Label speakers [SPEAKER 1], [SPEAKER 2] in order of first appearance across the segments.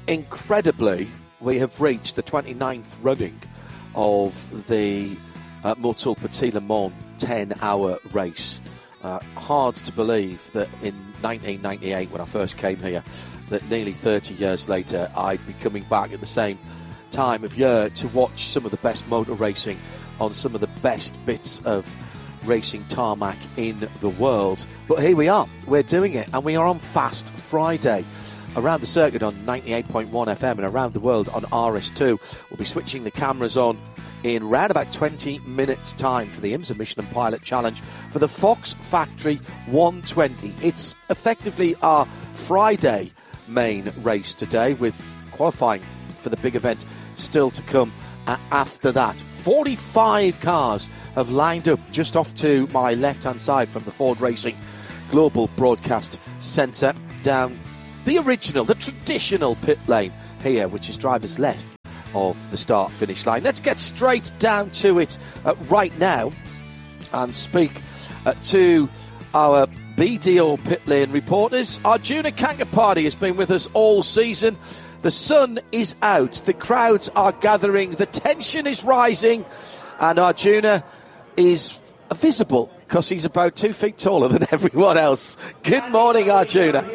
[SPEAKER 1] incredibly, we have reached the 29th running of the Motul Petit Le Mans 10-hour race. Hard to believe that in 1998, when I first came here, that nearly 30 years later, I'd be coming back at the same time of year to watch some of the best motor racing on some of the best bits of racing tarmac in the world. But here we are, we're doing it, and we are on Fast Friday. Around the circuit on 98.1 FM and around the world on RS2. We'll be switching the cameras on in round about 20 minutes time for the IMSA Michelin Pilot Challenge for the Fox Factory 120. It's effectively our Friday main race today, with qualifying for the big event still to come after that. 45 cars have lined up just off to my left-hand side from the Ford Racing Global Broadcast Centre down the original, the traditional pit lane here, which is drivers left of the start-finish line. Let's get straight down to it right now and speak to our BDO pit lane reporters. Arjuna Kankapati has been with us all season. The sun is out, the crowds are gathering, the tension is rising, and Arjuna is visible because he's about 2 feet taller than everyone else. Good morning, Arjuna.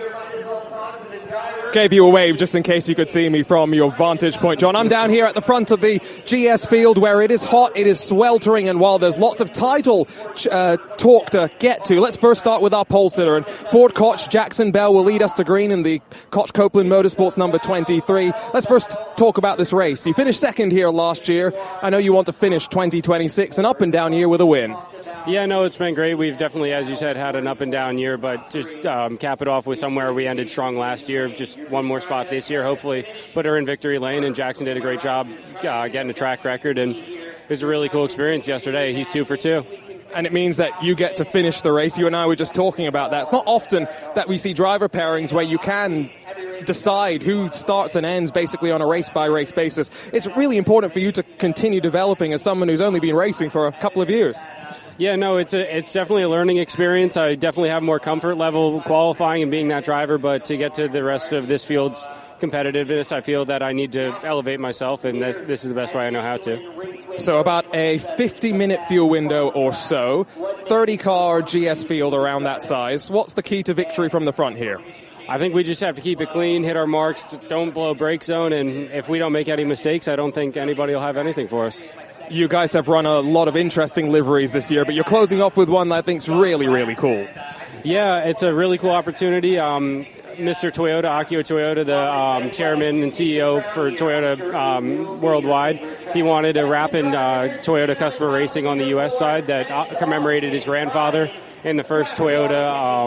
[SPEAKER 2] Gave you a wave just in case you could see me from your vantage point, John. I'm down here at the front of the GS field where it is hot, it is sweltering, and while there's lots of title talk to get to, let's first start with our pole sitter. And Ford Koch Jackson Bell will lead us to green in the Koch Copeland Motorsports number 23. Let's first talk about this race. You finished second here last year. I know you want to finish 2026 an up and down year with a win.
[SPEAKER 3] Yeah, no, it's been great. We've definitely, as you said, had an up and down year, but just cap it off with somewhere we ended strong last year. Just one more spot this year, hopefully put her in victory lane, and Jackson did a great job getting a track record, and it was a really cool experience yesterday. He's 2 for 2.
[SPEAKER 2] And it means that you get to finish the race. You and I were just talking about that. It's not often that we see driver pairings where you can decide who starts and ends basically on a race-by-race basis. It's really important for you to continue developing as someone who's only been racing for a couple of years.
[SPEAKER 3] Yeah, no, it's definitely a learning experience. I definitely have more comfort level qualifying and being that driver, but to get to the rest of this field's competitiveness, I feel that I need to elevate myself, and that this is the best way I know how to.
[SPEAKER 2] So about a 50-minute fuel window or so, 30-car GS field around that size. What's the key to victory from the front here?
[SPEAKER 3] I think we just have to keep it clean, hit our marks, don't blow brake zone, and if we don't make any mistakes, I don't think anybody will have anything for us.
[SPEAKER 2] You guys have run a lot of interesting liveries this year, but you're closing off with one that I think's really, really cool.
[SPEAKER 3] Yeah, it's a really cool opportunity. Mr. Toyota, Akio Toyota, the chairman and CEO for Toyota worldwide, he wanted to wrap in Toyota customer racing on the U.S. side that commemorated his grandfather in the first Toyota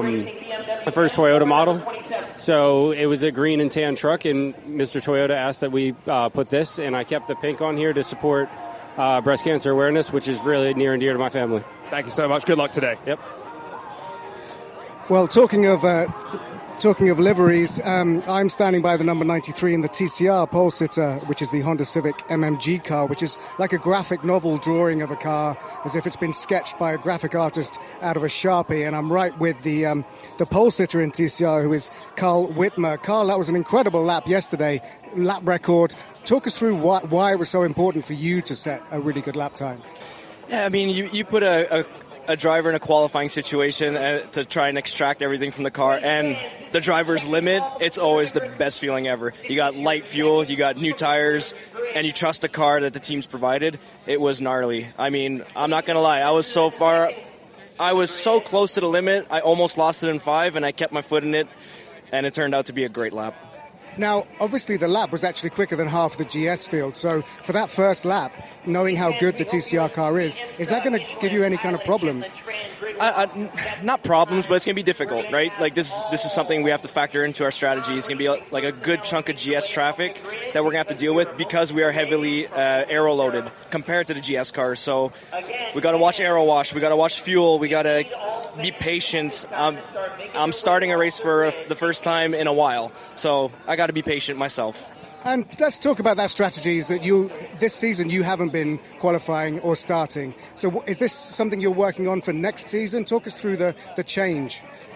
[SPEAKER 3] model. So it was a green and tan truck, and Mr. Toyota asked that we put this, and I kept the pink on here to support breast cancer awareness, which is really near and dear to my family.
[SPEAKER 2] Thank you so much. Good luck today.
[SPEAKER 3] Yep.
[SPEAKER 4] Well, talking of liveries, I'm standing by the number 93 in the TCR pole sitter, which is the Honda Civic MMG car, which is like a graphic novel drawing of a car, as if it's been sketched by a graphic artist out of a Sharpie. And I'm right with the pole sitter in TCR, who is Carl Whitmer. Carl, that was an incredible lap yesterday, lap record. Talk us through why it was so important for you to set a really good lap time.
[SPEAKER 5] Yeah, I mean, you put a driver in a qualifying situation to try and extract everything from the car, and the driver's limit, it's always the best feeling ever. You got light fuel, you got new tires, and you trust the car that the team's provided. It was gnarly. I mean, I'm not going to lie, I was so close to the limit, I almost lost it in 5, and I kept my foot in it, and it turned out to be a great lap.
[SPEAKER 4] Now, obviously the lap was actually quicker than half the GS field, so for that first lap, knowing how good the TCR car is that going to give you any kind of problems?
[SPEAKER 5] Not problems, but it's going to be difficult, right? Like this is something we have to factor into our strategy. It's going to be like a good chunk of GS traffic that we're going to have to deal with because we are heavily aero loaded compared to the GS cars. So we got to watch aero wash, we got to watch fuel, we got to be patient. I'm starting a race for the first time in a while, so I got to be patient myself.
[SPEAKER 4] And let's talk about that strategy, is that this season you haven't been qualifying or starting. So is this something you're working on for next season? Talk us through the change.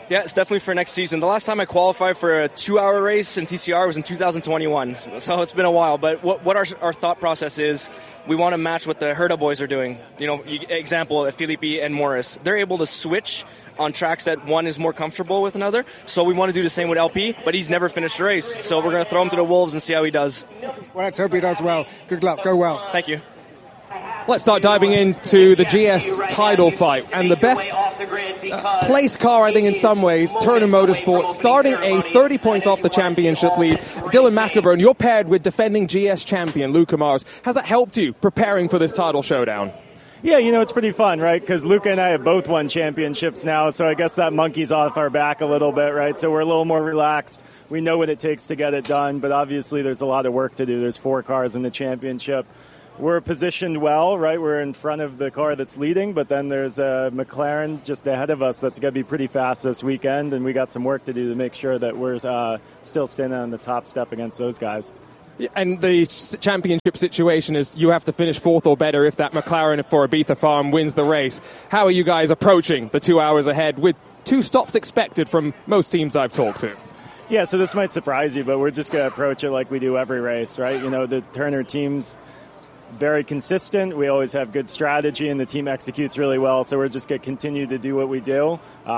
[SPEAKER 5] Yeah, it's definitely for next season. The last time I qualified for a 2-hour race in TCR was in 2021, so it's been a while. But what our thought process is, we want to match what the Herta boys are doing. Example, Philippi and Morris. They're able to switch on tracks that one is more comfortable with another. So we want to do the same with LP, but he's never finished a race. So we're going to throw him to the wolves and see how he does.
[SPEAKER 4] Well, let's hope he does well. Good luck. Go well.
[SPEAKER 5] Thank you.
[SPEAKER 2] Let's start diving into the GS title fight. And the best place car, I think, in some ways, Turner Motorsport, starting a 30 points off the championship lead. Dylan McIvern, you're paired with defending GS champion Luca Mars. Has that helped you preparing for this title showdown?
[SPEAKER 6] Yeah, it's pretty fun, right? Because Luca and I have both won championships now, so I guess that monkey's off our back a little bit, right? So we're a little more relaxed. We know what it takes to get it done, but obviously there's a lot of work to do. There's 4 cars in the championship. We're positioned well, right? We're in front of the car that's leading, but then there's a McLaren just ahead of us that's going to be pretty fast this weekend, and we got some work to do to make sure that we're still standing on the top step against those guys.
[SPEAKER 2] And the championship situation is you have to finish 4th or better if that McLaren for Ibiza Farm wins the race. How are you guys approaching the 2 hours ahead with 2 stops expected from most teams I've talked to?
[SPEAKER 6] Yeah, so this might surprise you, but we're just going to approach it like we do every race, right? The Turner team's very consistent. We always have good strategy, and the team executes really well. So we're just going to continue to do what we do.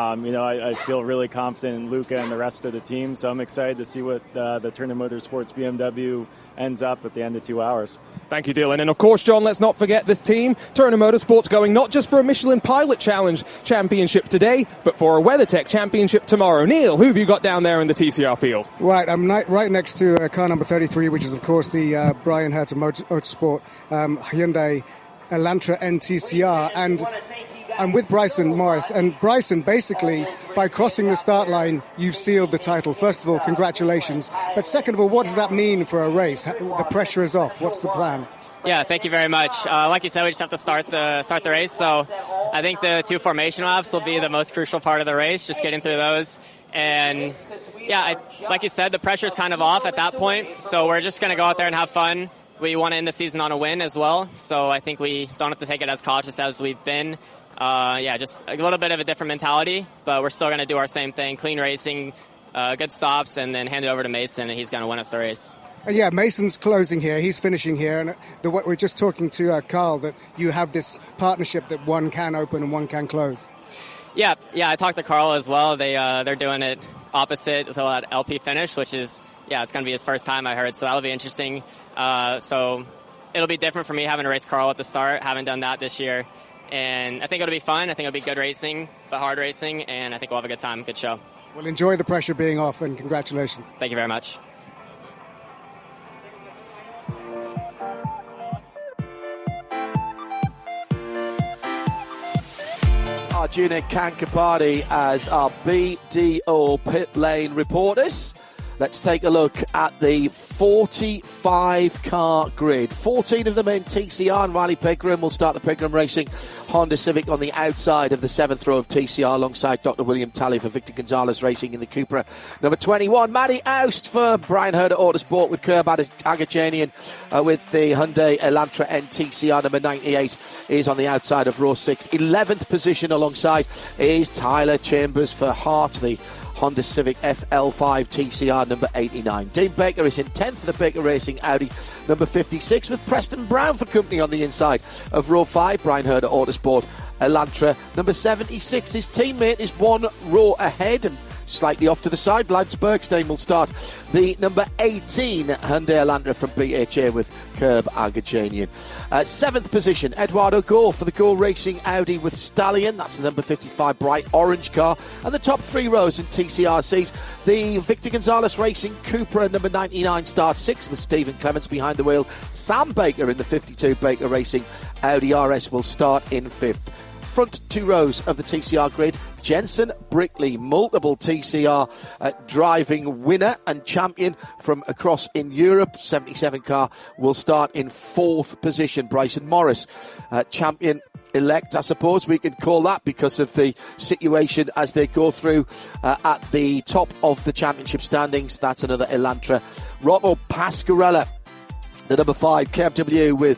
[SPEAKER 6] I feel really confident in Luca and the rest of the team. So I'm excited to see what the Turner Motorsports BMW ends up at the end of 2 hours.
[SPEAKER 2] Thank you, Dylan. And of course, John, let's not forget this team, Turner Motorsports, going not just for a Michelin Pilot Challenge championship today, but for a WeatherTech championship tomorrow. Neil, who have you got down there in the TCR field?
[SPEAKER 4] Right, I'm right next to car number 33, which is, of course, the Brian Herta Motorsport Hyundai Elantra NTCR, and I'm with Bryson Morris. And Bryson, basically, by crossing the start line, you've sealed the title. First of all, congratulations. But second of all, what does that mean for a race? The pressure is off. What's the plan?
[SPEAKER 7] Yeah, thank you very much. Like you said, we just have to start the race. So I think the 2 formation laps will be the most crucial part of the race, just getting through those. And yeah, like you said, the pressure's kind of off at that point. So we're just going to go out there and have fun. We want to end the season on a win as well. So I think we don't have to take it as cautious as we've been. Just a little bit of a different mentality, but we're still going to do our same thing, clean racing, good stops, and then hand it over to Mason, and he's going to win us the race.
[SPEAKER 4] Yeah, Mason's closing here. He's finishing here. And we're just talking to Carl that you have this partnership that one can open and one can close.
[SPEAKER 7] Yeah, I talked to Carl as well. They're doing it opposite with that LP finish, which is, it's going to be his first time, I heard, so that'll be interesting. So it'll be different for me having to race Carl at the start. Haven't done that this year. And I think it'll be fun. I think it'll be good racing, but hard racing, and I think we'll have a good time, good show.
[SPEAKER 4] Well, enjoy the pressure being off, and congratulations.
[SPEAKER 7] Thank you very much.
[SPEAKER 1] Arjuna Kankapati as our BDO pit lane reporters. Let's take a look at the 45-car grid. 14 of them in TCR, and Riley Pickram will start the Pickram Racing Honda Civic on the outside of the 7th row of TCR alongside Dr. William Talley for Victor Gonzalez Racing in the Cupra. Number 21, Matty Oust for Brian Herta Autosport with Curb Agajanian with the Hyundai Elantra NTCR. Number 98 is on the outside of row 6. 11th position alongside is Tyler Chambers for Hart, the Honda Civic FL5 TCR number 89. Dean Baker is in 10th for the Baker Racing Audi number 56 with Preston Brown for company on the inside of row 5. Brian Herta Autosport Elantra number 76. His teammate is 1 row ahead and slightly off to the side. Lance Bergstein will start the number 18 Hyundai Elantra from BHA with Curb Agajanian. 7th position, Eduardo Gore for the Gore Racing Audi with Stallion. That's the number 55 bright orange car. And the top 3 rows in TCRCs, the Victor Gonzalez Racing Cupra number 99 starts 6th with Stephen Clements behind the wheel. Sam Baker in the 52 Baker Racing Audi RS will start in 5th. Front 2 rows of the TCR grid, Jensen Brickley, multiple TCR driving winner and champion from across in Europe. 77 car will start in 4th position. Bryson Morris, champion elect, I suppose we could call that, because of the situation as they go through at the top of the championship standings. That's another Elantra. Rocco Pasquarella, the number 5 KMW with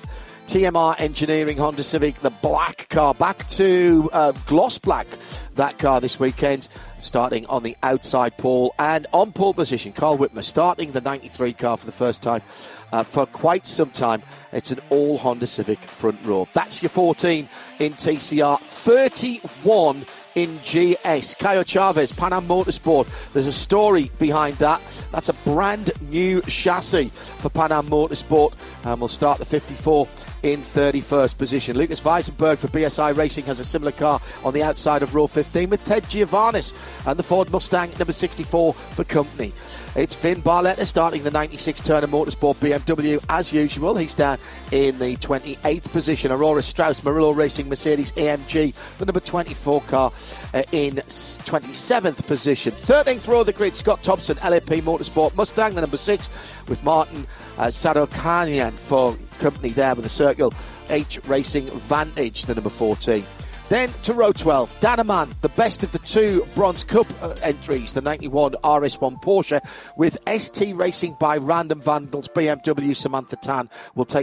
[SPEAKER 1] TMR Engineering Honda Civic, the black car, back to gloss black, that car this weekend, starting on the outside pole. And on pole position, Carl Whitmer starting the 93 car for the first time for quite some time. It's an all Honda Civic front row. That's your 14 in TCR, 31 in GS. Caio Chavez, Pan Am Motorsport. There's a story behind that. That's a brand new chassis for Pan Am Motorsport, and we'll start the 54 in 31st position. Lucas Weisenberg for BSI Racing has a similar car on the outside of row 15 with Ted Giovannis and the Ford Mustang number 64 for company. It's Finn Barletta starting the 96 Turner Motorsport BMW as usual. He's down in the 28th position. Aurora Strauss, Murillo Racing Mercedes AMG, the number 24 car in 27th position. 13th row of the grid, Scott Thompson, LAP Motorsport Mustang, the number 6, with Martin Sarokanian for company there with the Circle H Racing Vantage, the number 14. Then to row 12, Danaman, the best of the two Bronze Cup entries, the 91 RS1 Porsche with ST Racing by Random Vandals BMW. Samantha Tan will take